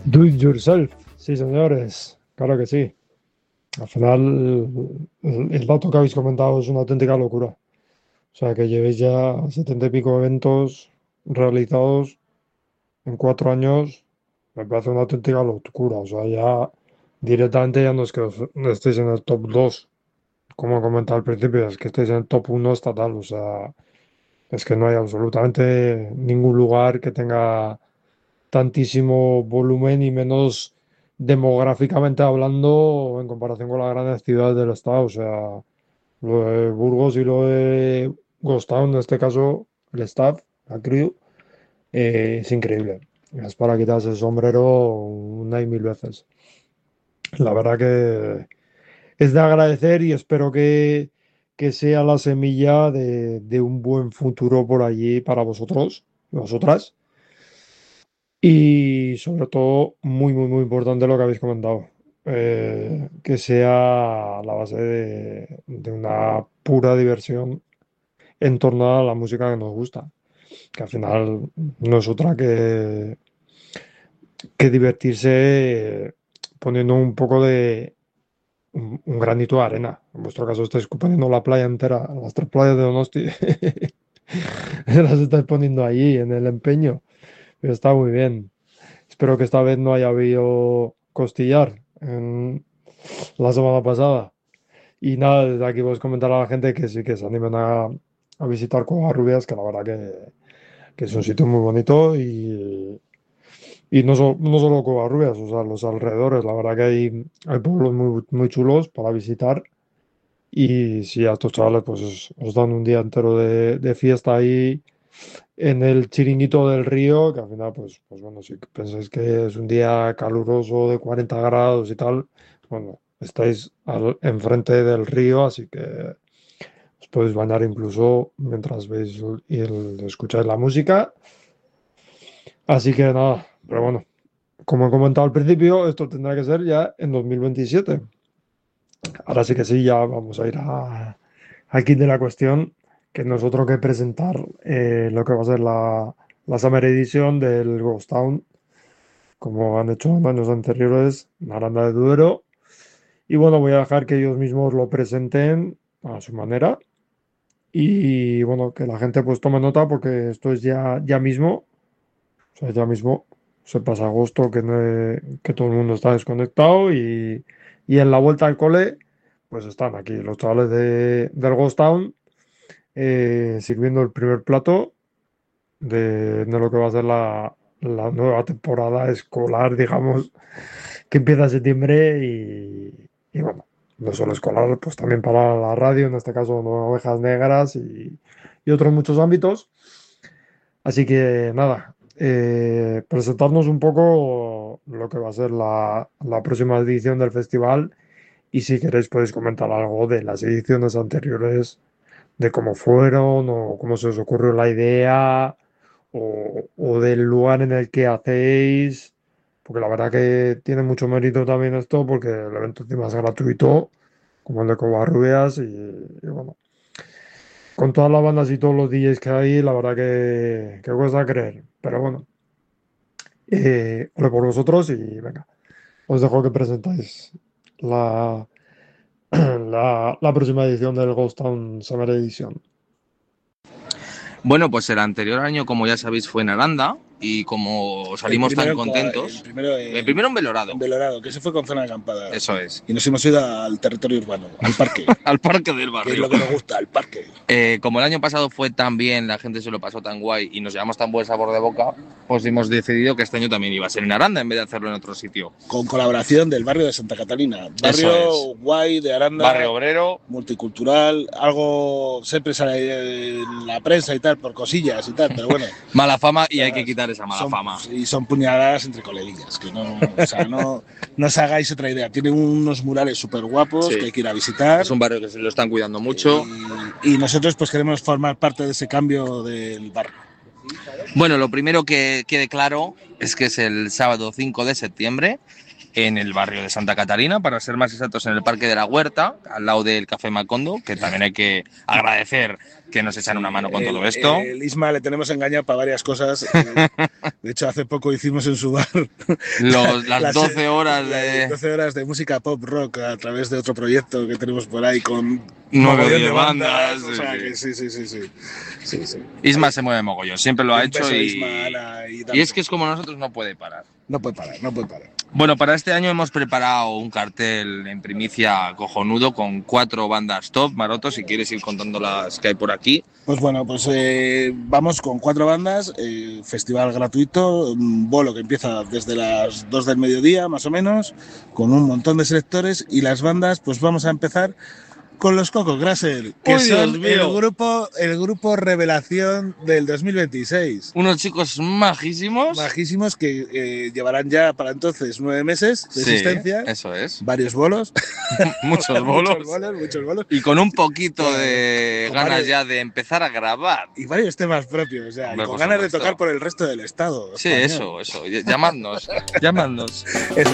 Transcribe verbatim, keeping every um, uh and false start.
Do it yourself, sí señores, claro que sí. Al final, el, el dato que habéis comentado es una auténtica locura. O sea, que llevéis ya setenta y pico eventos realizados en cuatro años, me parece una auténtica locura. O sea, ya directamente ya no es que os- no estéis en el top dos, como he comentado al principio, es que estéis en el top uno estatal. O sea, es que no hay absolutamente ningún lugar que tenga tantísimo volumen y menos demográficamente hablando en comparación con las grandes ciudades del estado. O sea, lo de Burgos y lo de Gostown, en este caso, el staff, la crew, eh, es increíble. Es para quitarse el sombrero una y mil veces. La verdad que es de agradecer y espero que, que sea la semilla de, de un buen futuro por allí para vosotros y vosotras. Y sobre todo, muy, muy, muy importante lo que habéis comentado, eh, que sea la base de, de una pura diversión en torno a la música que nos gusta, que al final no es otra que, que divertirse eh, poniendo un poco de un, un granito de arena. En vuestro caso estáis poniendo la playa entera, las tres playas de Donosti, las estáis poniendo allí en el empeño, pero está muy bien. Espero que esta vez no haya habido costillar en la semana pasada. Y nada, desde aquí vos comentar a la gente que sí que se animen a, a visitar Covarrubias, que la verdad que, que es un sitio muy bonito y, y no, so- no solo Covarrubias, o sea, los alrededores, la verdad que hay, hay pueblos muy, muy chulos para visitar. Y si a estos chavales pues os, os dan un día entero de, de fiesta ahí en el chiringuito del río, que al final, pues, pues bueno, si pensáis que es un día caluroso de cuarenta grados y tal, bueno, estáis al- enfrente del río, así que os podéis bañar incluso mientras veis el- y el- escucháis la música. Así que nada, pero bueno, como he comentado al principio, esto tendrá que ser ya en dos mil veintisiete. Ahora sí que sí, ya vamos a ir a, al kit de la cuestión, que no es otro que presentar eh, lo que va a ser la, la Summer Edition del Ghost Town, como han hecho en años anteriores, en Aranda de Duero. Y bueno, voy a dejar que ellos mismos lo presenten a su manera. Y bueno, que la gente pues tome nota porque esto es ya, ya mismo, o sea, ya mismo se pasa agosto que, no- que todo el mundo está desconectado y, y en la vuelta al cole pues están aquí los chavales de, del Ghost Town eh, sirviendo el primer plato de, de lo que va a ser la, la nueva temporada escolar, digamos, que empieza en septiembre y, y bueno, no solo escolar, pues también para la radio, en este caso no Ovejas Negras y, y otros muchos ámbitos. Así que nada, eh, presentarnos un poco lo que va a ser la, la próxima edición del festival y si queréis podéis comentar algo de las ediciones anteriores, de cómo fueron o cómo se os ocurrió la idea o, o del lugar en el que hacéis, porque la verdad que tiene mucho mérito también esto, porque el evento encima es gratuito, como el de Covarrubias, y, y bueno, con todas las bandas y todos los D Js que hay, la verdad que, que cuesta creer, pero bueno, eh, ole por vosotros y venga, os dejo que presentáis la, la, la próxima edición del Ghost Town Summer Edition. Bueno, pues el anterior año, como ya sabéis, fue en Aranda y como salimos tan en Coa- contentos... El primero, en, El primero en Belorado. en Belorado, que se fue con zona de acampada. Eso es. Y nos hemos ido al territorio urbano, al parque, Al parque del que es barrio. lo que nos gusta, al parque. Eh, como el año pasado fue tan bien, la gente se lo pasó tan guay y nos llevamos tan buen sabor de boca, pues hemos decidido que este año también iba a ser en Aranda en vez de hacerlo en otro sitio. Con colaboración del barrio de Santa Catalina. Barrio Eso es. guay de Aranda. Barrio obrero. Multicultural, algo siempre sale en la prensa y tal, por cosillas y tal, pero bueno. Mala fama y hay que quitar esa mala son, fama. Y son puñaladas entre coleguillas, que no, o sea, no, no os hagáis otra idea. Tienen unos murales súper guapos Sí. que hay que ir a visitar. Es un barrio que se lo están cuidando mucho. Y, y nosotros pues queremos formar parte de ese cambio del barrio. Bueno, lo primero que quede claro es que es el sábado cinco de septiembre en el barrio de Santa Catarina, para ser más exactos en el Parque de la Huerta, al lado del Café Macondo, que también hay que agradecer que nos echan una mano con el, todo esto. El Isma le tenemos engañado para varias cosas. Eh, de hecho, hace poco hicimos en su bar Los, las, las doce horas de... doce horas de música pop rock a través de otro proyecto que tenemos por ahí con nueve mogollón de bandas. o sea, Sí, que sí, sí, sí, sí. sí, sí. Isma se mueve mogollón, siempre lo ha Un hecho beso, y, Isma, Ana, y, y es que es como nosotros, no puede parar. no puede parar, no puede parar. Bueno, para este año hemos preparado un cartel en primicia cojonudo con cuatro bandas top. Maroto, si quieres ir contando las que hay por aquí. Pues bueno, pues eh, vamos con cuatro bandas, eh, festival gratuito, un bolo que empieza desde las dos del mediodía más o menos, con un montón de selectores y las bandas, pues vamos a empezar con los Coco Grasser, que ¡Uy, son Dios el mío! grupo, el grupo revelación del dos mil veintiséis. Unos chicos majísimos. Majísimos que eh, llevarán ya para entonces nueve meses de Sí, existencia, eso es. varios bolos, Muchos bolos. muchos bolos, muchos bolos. Y con un poquito de Con ganas varios- ya de empezar a grabar. Y varios temas propios, o sea, Hombre, y con por ganas de supuesto. tocar por el resto del estado. Sí, español. eso, eso. Llamadnos, llamadnos. Eso.